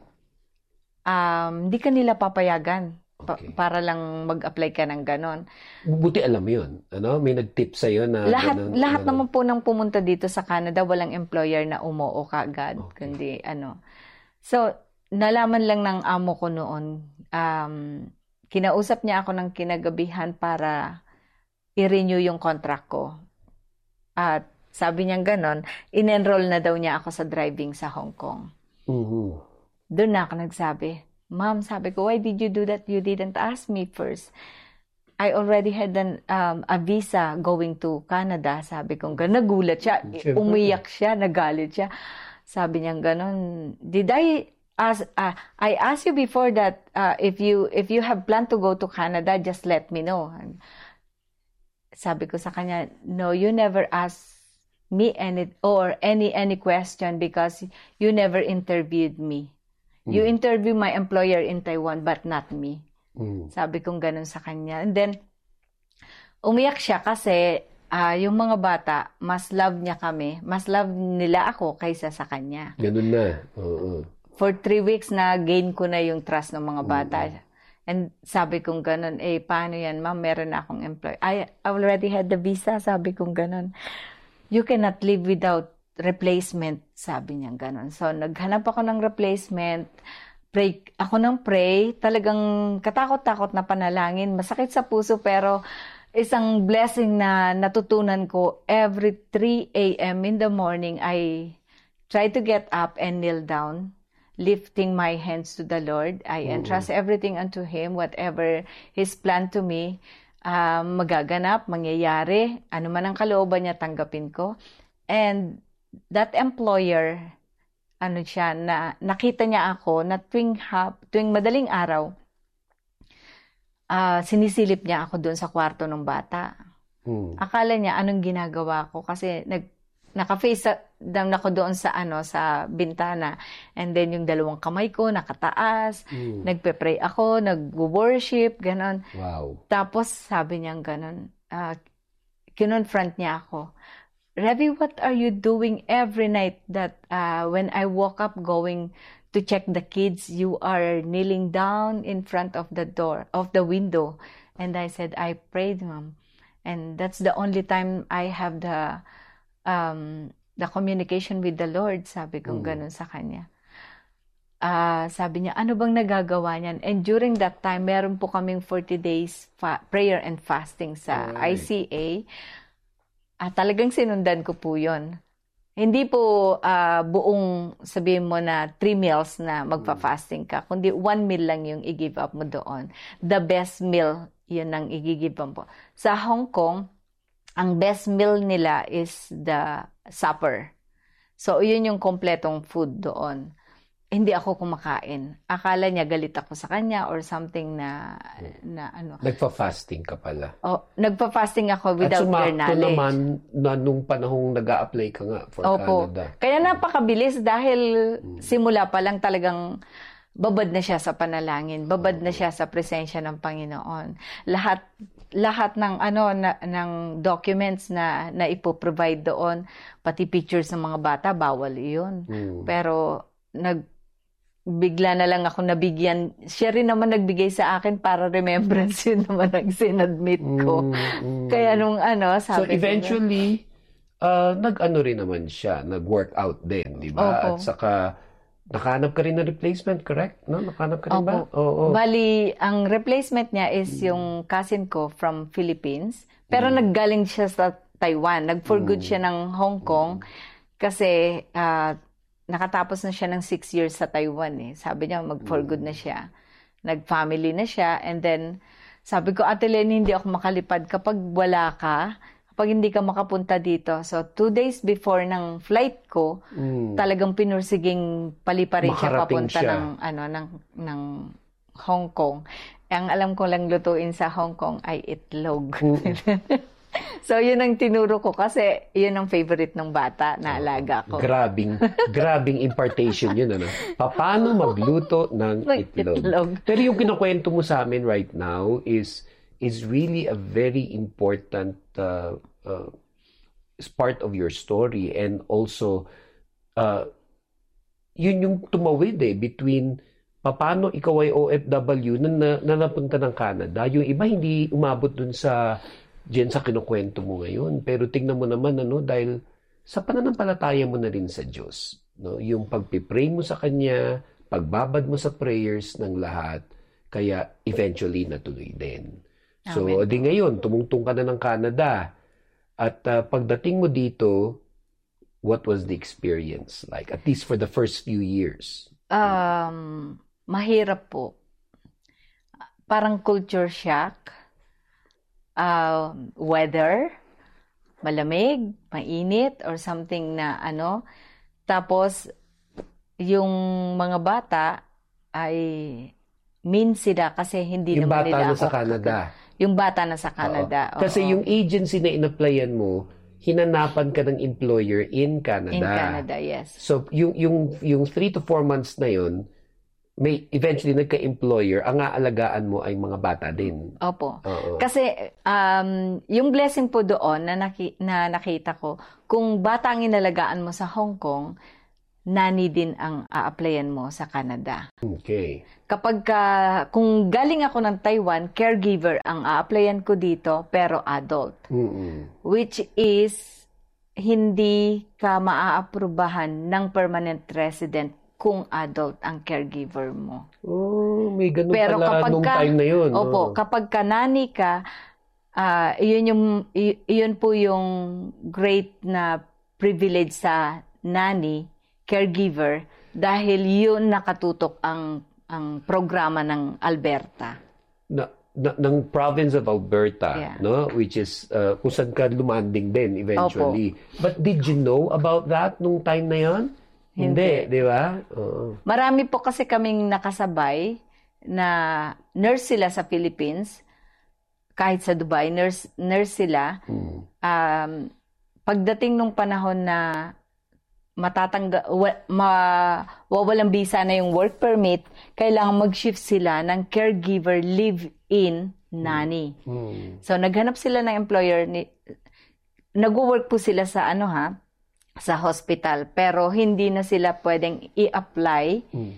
Um, hindi ka nila papayagan pa- Okay. para lang mag-apply ka ng ganon. Buti alam mo yun. Ano? May nag-tip sa'yo na Lahat ganun, lahat ano. naman po nang pumunta dito sa Canada, walang employer na umuo kaagad, Okay. kundi ano. So, nalaman lang ng amo ko noon, um, kinausap niya ako ng kinagabihan para i-renew yung contract ko. At sabi niya ganon, in-enroll na daw niya ako sa driving sa Hong Kong. Mhm. Doon na ako nagsabi, Ma'am, sabi ko, why did you do that? You didn't ask me first. I already had an, um, a visa going to Canada. Sabi ko, nagulat siya. Siyempre. Umiyak siya, nagalit siya. Sabi niya ganon, did I ask, uh, I asked you before that uh, if you if you have planned to go to Canada, just let me know. Sabi ko sa kanya, no, you never asked me any or any any question because you never interviewed me. You interview my employer in Taiwan but not me. Mm. Sabi kong ganun sa kanya. And then, umiyak siya kasi ah, yung mga bata, mas love niya kami. Mas love nila ako kaysa sa kanya. Ganun na. Oo. For three weeks na gain ko na yung trust ng mga bata. And sabi kong ganun, eh, paano yan, ma'am? Meron na akong employee. I already had the visa, sabi kong ganun. You cannot live without replacement, sabi niya ganun. So, naghanap ako ng replacement. Pray, ako ng pray. Talagang katakot-takot na panalangin. Masakit sa puso, pero isang blessing na natutunan ko. Every three a.m. in the morning, I try to get up and kneel down, lifting my hands to the Lord. I entrust everything unto Him, whatever His plan to me, um, magaganap, mangyayari, ano man ang kalooban niya, tanggapin ko. And that employer, ano siya, na nakita niya ako na tuwing, hap, tuwing madaling araw, uh, sinisilip niya ako doon sa kwarto ng bata. Mm. Akala niya anong ginagawa ko kasi nag naka-face down ako doon sa ano sa bintana, and then yung dalawang kamay ko nakataas, Mm. nagpe-pray ako, nag-worship, ganon. Wow. Tapos sabi niya ganon, uh, kinonfront niya ako, Revy, what are you doing every night that uh, when I woke up going to check the kids, you are kneeling down in front of the door, of the window? And I said, I prayed, Mom. And that's the only time I have the um, the communication with the Lord. Sabi kong Mm. ganun sa kanya. Uh, sabi niya, ano bang nagagawa niyan? And during that time, meron po kaming forty days fa- prayer and fasting sa I Alright. C A. Ah, talagang sinundan ko po yun. Hindi po ah, buong sabihin mo na three meals na magpa-fasting ka, kundi one meal lang yung i-give up mo doon. The best meal, yun ang i-give up mo. Sa Hong Kong, ang best meal nila is the supper. So, yun yung kompletong food doon. Hindi ako kumakain. Akala niya galit ako sa kanya or something na, na ano. Nagpa-fasting ka pala. Oh, nagpa-fasting ako At without their sumakto knowledge. naman na nung panahong nag-a-apply ka nga for Opo. Canada. Kaya napakabilis dahil simula pa lang talagang babad na siya sa panalangin, babad na siya sa presensya ng Panginoon. Lahat lahat ng ano na, ng documents na na ipo-provide doon, pati pictures ng mga bata, bawal 'yun. Mm. Pero nag bigla na lang ako nabigyan. Siya rin naman nagbigay sa akin para remembrance, yun naman ang sinadmit ko. Mm, mm. Kaya nung ano, So sabi ko, eventually, uh, nag-ano rin naman siya, nag-workout din, di ba? Opo. At saka, nakahanap ka rin ng replacement, correct? No? Nakahanap ka rin ba? Opo. Oo. Bali, ang replacement niya is yung cousin ko from Philippines. Pero naggaling siya sa Taiwan. Nag-for good siya ng Hong Kong kasi ah, nakatapos na siya ng six years sa Taiwan. Eh. Sabi niya, mag-for good na siya. Nag-family na siya. And then, sabi ko, Ate Lenny, hindi ako makalipad kapag wala ka. kapag hindi ka makapunta dito. So, two days before ng flight ko, Mm. talagang pinursiging paliparin siya Makarating papunta siya. ng, ano, ng, ng Hong Kong. Ang alam ko lang lutuin sa Hong Kong ay itlog. So, yun ang tinuro ko kasi yun ang favorite ng bata na alaga ko. Grabing, grabing impartation yun, ano? Paano magluto ng Ng itlog. itlog. Pero yung kinukwento mo sa amin right now is is really a very important uh, uh, is part of your story, and also uh, yun yung tumawid eh between paano ikaw ay O F W na, na, na napunta ng Canada. Yung iba hindi umabot dun sa diyan sa kinukwento mo ngayon. Pero tingnan mo naman, ano, dahil sa pananampalataya mo na rin sa Diyos, no? Yung pagpipray mo sa Kanya, pagbabad mo sa prayers ng lahat, kaya eventually natuloy din. So, Amen. di ngayon, tumungtong ka na ng Canada. At uh, pagdating mo dito, what was the experience like? At least for the first few years. Um, mahirap po. Parang culture shock. Uh, weather, malamig, mainit, or something na ano. Tapos, yung mga bata ay mean sila kasi hindi Yung naman bata nila na sa ako- Canada. Yung bata na sa Canada. Oo. Kasi oo. yung agency na in-applyan mo, hinanapan ka ng employer in Canada. In Canada, yes. So, yung, yung, yung three to four months na yun, may eventually nagka-employer, ang aalagaan mo ay mga bata din. Opo. Oo. Kasi um, yung blessing po doon na, naki, na nakita ko, kung bata ang inalagaan mo sa Hong Kong, nani din ang a-applyan mo sa Canada. Okay. Kapag ka, kung galing ako ng Taiwan, caregiver ang a-applyan ko dito, pero adult. Mm-mm. Which is, hindi ka maaaprubahan ng permanent resident kung adult ang caregiver mo. Oh, may ganun Pero pala kapag nung ka, time na yun. Opo, oh. kapag ka nani ka, ah, yun, yung, y- yun po yung great na privilege sa nani, caregiver, dahil yun nakatutok ang ang programa ng Alberta. Na, na, ng province of Alberta, Yeah. no? Which is, uh, kung saan ka lumanding din eventually. But did you know about that nung time na yun? Hindi, di ba? Oo. Marami po kasi kaming nakasabay na nurse sila sa Philippines, kahit sa Dubai, nurse, nurse sila. Hmm. Um, pagdating nung panahon na matatangga, wa, mawawalang visa na yung work permit, kailangan mag-shift sila ng caregiver live-in nanny. Hmm. So, naghanap sila ng employer, ni, nag-work po sila sa ano ha, sa hospital, pero hindi na sila pwedeng i-apply Hmm.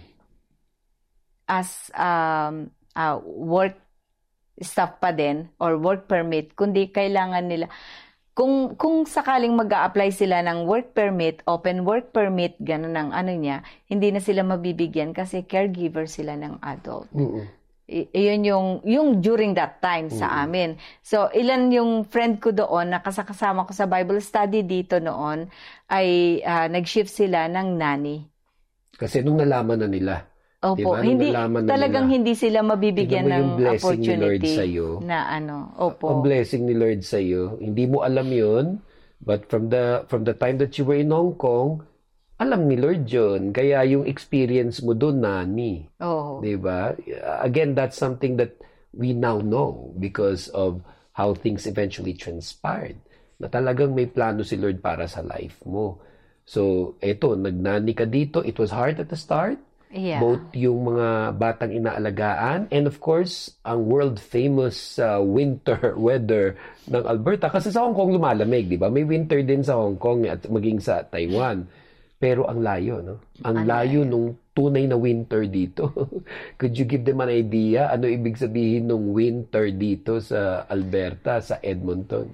as um, uh, work staff pa din or work permit, kundi kailangan nila, kung kung sakaling mag-a-apply sila ng work permit, open work permit, gano'n ang ano niya, hindi na sila mabibigyan kasi caregiver sila ng adult. Mm-mm. I- Iyon yung, yung during that time sa amin. So, ilan yung friend ko doon na kasakasama ko sa Bible study dito noon ay ah, nag-shift sila ng nanny. Kasi nung nalaman na nila, Opo, diba? Nung hindi, nalaman na talagang nila, hindi sila mabibigyan tignan mo ng yung blessing ni Lord opportunity sa'yo. na ano. Opo. ang blessing ni Lord sa iyo, hindi mo alam yun, but from the from the time that you were in Hong Kong, alam ni Lord yun. Kaya yung experience mo doon, nani. Oo. Diba? Again, that's something that we now know because of how things eventually transpired. Na talagang may plano si Lord para sa life mo. So, eto, nagnani ka dito. It was hard at the start. Yeah. Both yung mga batang inaalagaan and of course, ang world-famous uh, winter weather ng Alberta. Kasi sa Hong Kong lumalamig, di ba? May winter din sa Hong Kong at maging sa Taiwan. Pero ang layo, no? Ang layo nung tunay na winter dito. Could you give them an idea? Ano ibig sabihin nung winter dito sa Alberta, sa Edmonton?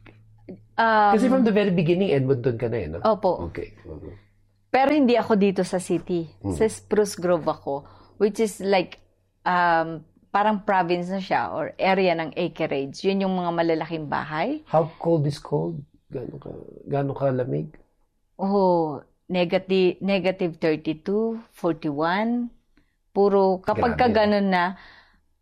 Um, Kasi from the very beginning, Edmonton ka na eh, no? Opo. Okay. Mhm. Pero hindi ako dito sa city. Sa Spruce Grove ako. Which is like, um, parang province na siya or area ng acreage. Yun yung mga malalaking bahay. How cold is cold? Gano'n ka, gano'n ka lamig? Oh, negative, negative thirty-two, forty-one. Puro, kapag ka Grabe. ganun na,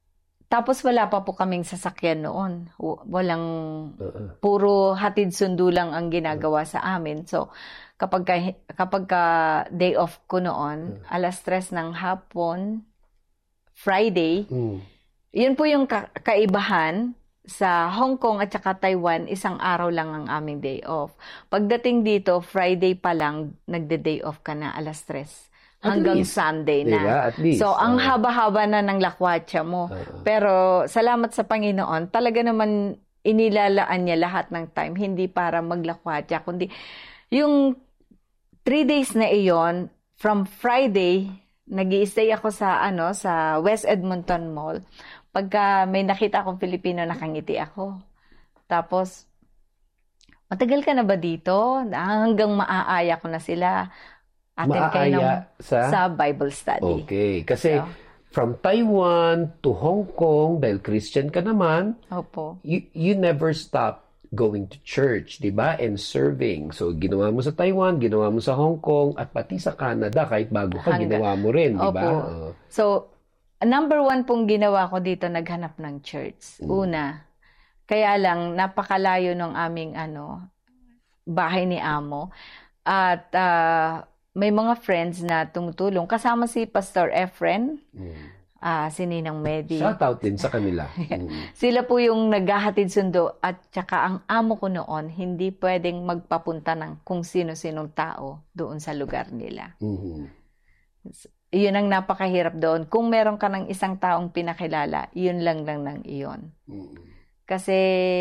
Tapos wala pa po kaming sasakyan noon. W- Walang, Uh-uh. puro hatid sundo lang ang ginagawa sa amin. So, kapag ka, kapag ka day off ko noon, alas tres ng hapon, Friday, Mm. yun po yung ka- kaibahan. Sa Hong Kong at saka Taiwan, isang araw lang ang aming day off. Pagdating dito, Friday pa lang, nagde-day off ka na alas tres. At Hanggang least, Sunday na. diba? At least, So, ang oo. haba-haba na ng lakwatsa mo. Oo. Pero, salamat sa Panginoon, talaga naman inilalaan niya lahat ng time. Hindi para maglakwatsa, kundi yung three days na iyon, from Friday, nag-i-stay ako sa, ano, sa West Edmonton Mall. Pagka may nakita akong Filipino, nakangiti ako. Tapos, matagal ka na ba dito? Hanggang maaaya ko na sila. Atin kayo ng, Maaaya sa? sa Bible study. Okay. Kasi So, from Taiwan to Hong Kong, dahil Christian ka naman, Opo. you, you never stop going to church, di ba? And serving. So, ginawa mo sa Taiwan, ginawa mo sa Hong Kong, at pati sa Canada, kahit bago ka, Hangga- ginawa mo rin, di ba? Opo. Oo. So, number one pong ginawa ko dito, naghanap ng church. Una, kaya lang, napakalayo ng aming ano, bahay ni Amo. At ah, may mga friends na tumutulong. Kasama si Pastor Efren, ah, si Ninang Medi. Shout out din sa kanila. Mm. Sila po yung naghahatid sundo at saka ang amo ko noon, hindi pwedeng magpapunta ng kung sino-sinong tao doon sa lugar nila. Mhm. Iyon ang napakahirap doon. Kung meron ka ng isang taong pinakilala, yun lang lang ng iyon. Mhm. Kasi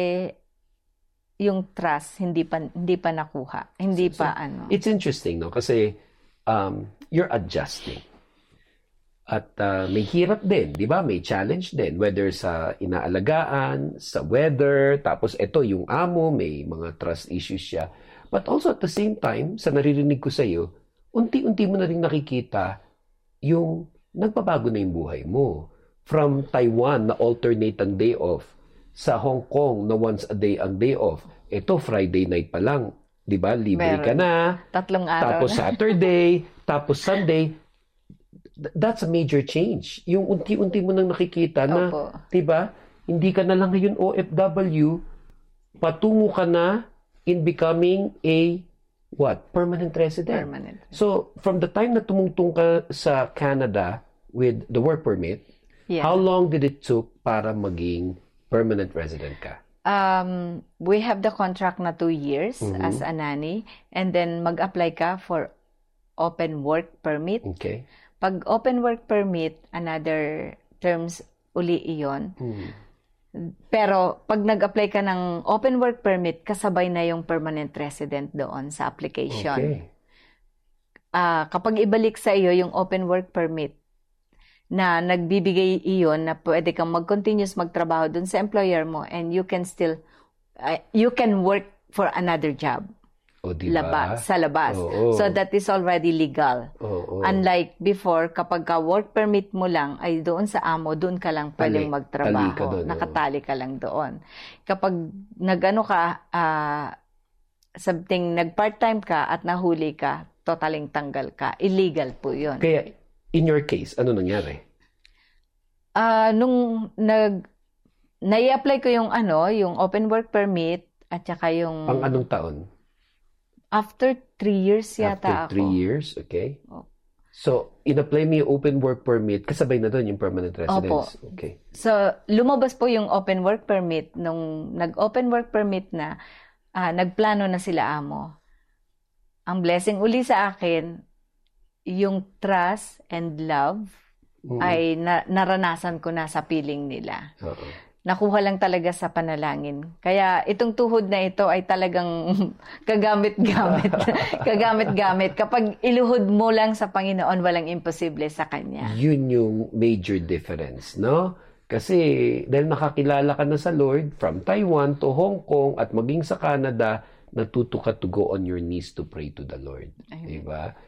yung trust hindi pa hindi pa nakuha. Hindi So, pa ano. It's interesting, no? Kasi um, you're adjusting. At uh, may hirap din, di ba? May challenge din. Whether sa inaalagaan, sa weather, tapos ito yung amo, may mga trust issues siya. But also at the same time, sa naririnig ko sa iyo, unti-unti mo na rin nakikita yung nagbabago na yung buhay mo. From Taiwan na alternate ang day off, sa Hong Kong na once a day ang day off. Ito, Friday night pa lang. Di ba? Libre Meron. ka na. Tatlong araw Tapos na. Saturday, tapos Sunday. Th- That's a major change. Yung unti-unti mo nang nakikita na, Opo. di ba? Hindi ka na lang ngayon O F W, patungo ka na in becoming a what? Permanent resident. Permanent. So, from the time na tumungtong ka sa Canada with the work permit, Yeah. how long did it took para maging permanent resident ka? Um, we have the contract na two years as a nanny, and then mag-apply ka for open work permit. Okay. Pag open work permit, another terms uli iyon. Pero pag nag-apply ka ng open work permit, kasabay na yung permanent resident doon sa application. Okay. Ah, kapag ibalik sa iyo yung open work permit, na nagbibigay iyon na pwede kang mag-continuous magtrabaho dun sa employer mo, and you can still, uh, you can work for another job. O, diba? Laba, sa labas. Oo. So that is already legal. Oo. Unlike before, kapag ka work permit mo lang, ay doon sa amo, doon ka lang pwedeng Tali. magtrabaho. Tali ka doon, oo. Nakatali ka lang doon. Kapag nagano ka, ah, something, nag-part-time ka at nahuli ka, totaling tanggal ka. Illegal po yun. Kaya, in your case, ano nangyari? Ah, nung nag nai-apply ko yung ano, yung open work permit at saka yung Pang anong taon? after three years yata After three ako. years, okay. Opo. So, in-apply mo yung open work permit, kasabay na doon yung permanent residence. Okay. So, lumabas po yung open work permit. Nung nag-open work permit na, ah, nagplano na sila amo. Ang blessing uli sa akin, yung trust and love Mm. ay na- naranasan ko na sa piling nila. Oo. Nakuha lang talaga sa panalangin. Kaya itong tuhod na ito ay talagang kagamit-gamit. Kagamit-gamit. Kapag iluhod mo lang sa Panginoon, walang imposible sa Kanya. Yun yung major difference, no? Kasi dahil nakakilala ka na sa Lord from Taiwan to Hong Kong at maging sa Canada, natuto ka to go on your knees to pray to the Lord. Diba?